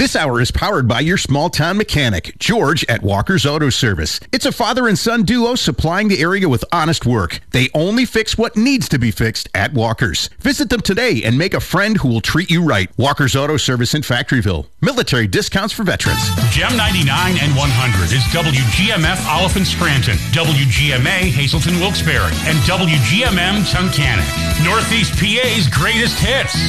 This hour is powered by your small-town mechanic, George at Walker's Auto Service. It's a father and son duo supplying the area with honest work. They only fix what needs to be fixed at Walker's. Visit them today and make a friend who will treat you right. Walker's Auto Service in Factoryville. Military discounts for veterans. Gem 99 and 100 is WGMF Oliphant Scranton, WGMA Hazleton Wilkes-Barre, and WGMM Tunkhannock. Northeast PA's greatest hits.